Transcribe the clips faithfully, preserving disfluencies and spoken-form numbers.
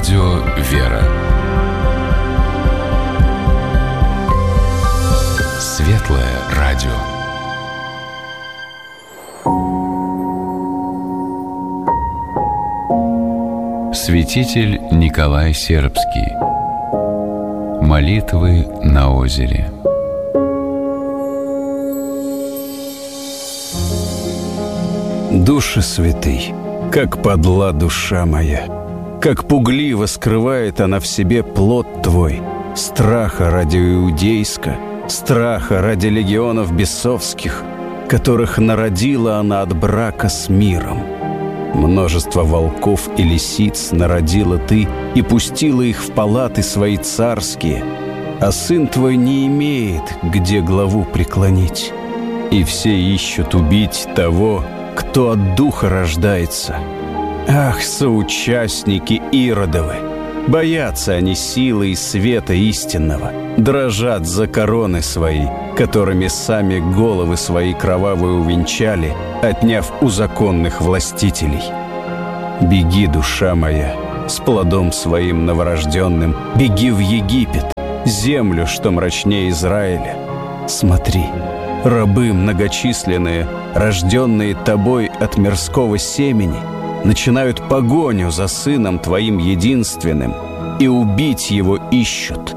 Радио «Вера». Светлое радио. Святитель Николай Сербский. Молитвы на озере. Душа святый, как подла душа моя, как пугливо скрывает она в себе плод твой, страха ради иудейска, страха ради легионов бесовских, которых народила она от брака с миром. Множество волков и лисиц народила ты и пустила их в палаты свои царские, а сын твой не имеет, где главу преклонить. И все ищут убить того, кто от духа рождается. Ах, соучастники Иродовы! Боятся они силы и света истинного, дрожат за короны свои, которыми сами головы свои кровавые увенчали, отняв у законных властителей. Беги, душа моя, с плодом своим новорожденным, беги в Египет, землю, что мрачнее Израиля. Смотри, рабы многочисленные, рожденные тобой от мирского семени, начинают погоню за сыном твоим единственным, и убить его ищут.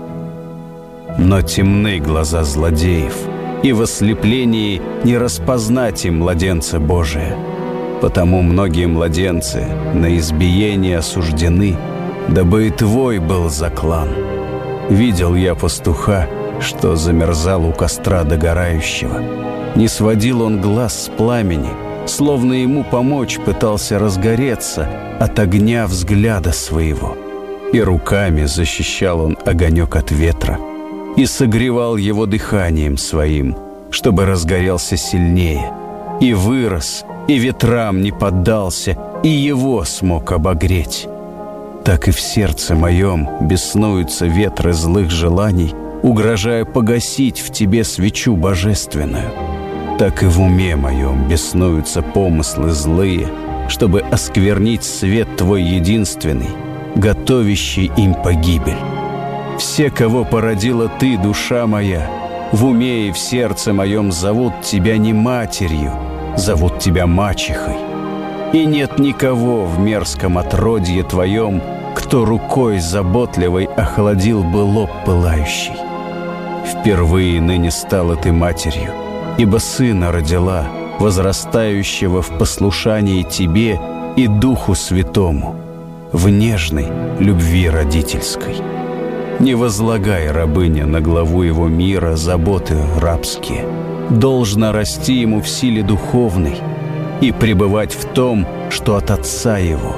Но темны глаза злодеев, и в ослеплении не распознать им младенца Божия. Потому многие младенцы на избиение осуждены, дабы и твой был заклан. Видел я пастуха, что замерзал у костра догорающего. Не сводил он глаз с пламени, словно ему помочь пытался разгореться от огня взгляда своего. И руками защищал он огонек от ветра, и согревал его дыханием своим, чтобы разгорелся сильнее, и вырос, и ветрам не поддался, и его смог обогреть. Так и в сердце моем беснуются ветры злых желаний, угрожая погасить в тебе свечу божественную. Так и в уме моем беснуются помыслы злые, чтобы осквернить свет твой единственный, готовящий им погибель. Все, кого породила ты, душа моя, в уме и в сердце моем зовут тебя не матерью, зовут тебя мачехой. И нет никого в мерзком отродье твоем, кто рукой заботливой охладил бы лоб пылающий. Впервые ныне стала ты матерью, ибо сына родила, возрастающего в послушании тебе и Духу Святому, в нежной любви родительской. Не возлагай, рабыня, на главу его мира заботы рабские. Должно расти ему в силе духовной и пребывать в том, что от отца его.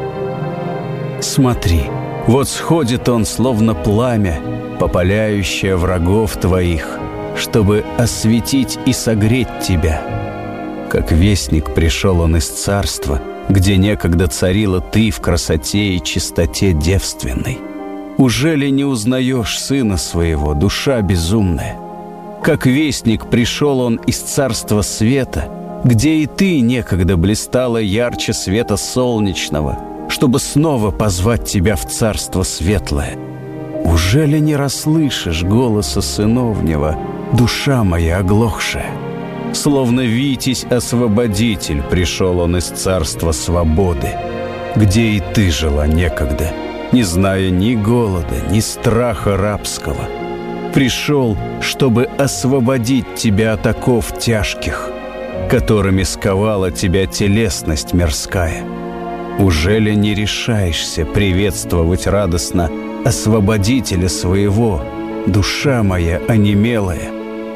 Смотри, вот сходит он, словно пламя, попаляющее врагов твоих, чтобы осветить и согреть тебя. Как вестник пришел он из царства, где некогда царила ты в красоте и чистоте девственной. Ужели не узнаешь сына своего, душа безумная? Как вестник пришел он из царства света, где и ты некогда блистала ярче света солнечного, чтобы снова позвать тебя в царство светлое. Ужели не расслышишь голоса сыновнего, душа моя оглохшая? Словно Витязь-освободитель пришел он из царства свободы, где и ты жила некогда, не зная ни голода, ни страха рабского. Пришел, чтобы освободить тебя от оков тяжких, которыми сковала тебя телесность мирская. Ужели не решаешься приветствовать радостно освободителя своего, душа моя онемелая?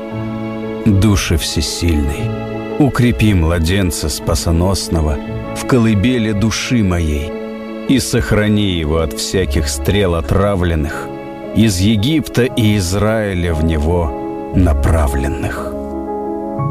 Душе всесильный, укрепи младенца спасоносного в колыбели души моей и сохрани его от всяких стрел отравленных, из Египта и Израиля в него направленных.